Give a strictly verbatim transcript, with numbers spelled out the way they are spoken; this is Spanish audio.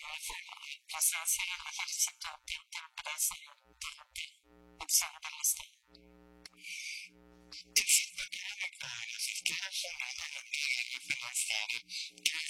presencia del ejército de empresa de opción del Estado. It's the dynamic that is, is there some other immediate financial